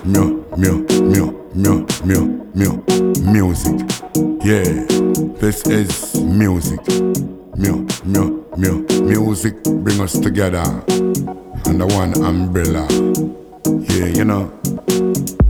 Music. Yeah, this is music. Music bring us together under one umbrella. Yeah, you know.